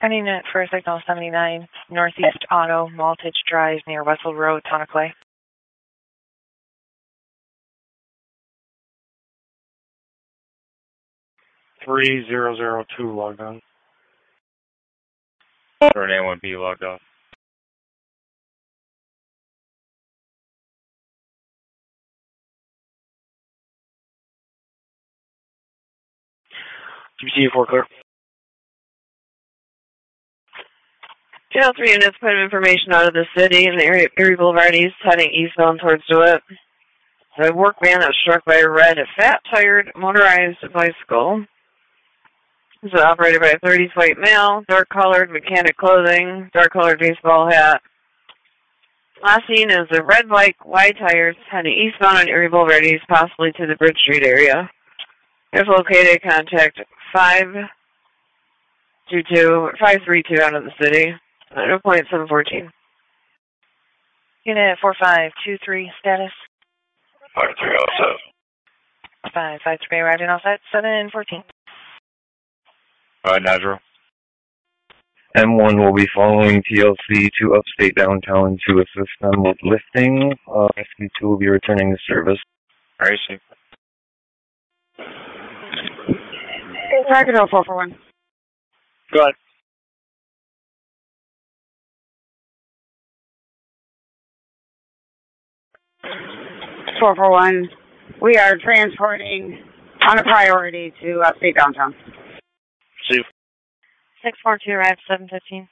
Ending it for signal 79, Northeast Auto, Maltage Drive near Wessel Road, Tonaclay. 3002 logged on. Renee 1B logged off. GBT4 clear. Channel 3 units put information out of the city in the Erie Boulevard East, heading eastbound towards DeWitt. The workman that was struck by a red, fat-tired, motorized bicycle. This is operated by a 30s white male, dark-colored mechanic clothing, dark-colored baseball hat. Last seen is a red bike, wide tires, heading eastbound on Erie Boulevard East, possibly to the Bridge Street area. If located, contact 532 out of the city. 0.714. Unit 4523, status? 5307. 553, arriving all set, 714. Nigel. M1 will be following TLC to Upstate Downtown to assist them with lifting. SQ2 will be returning the service. I see. Target 0441. Go ahead. We are transporting on a priority to Upstate Downtown. See. 642, arrived 715.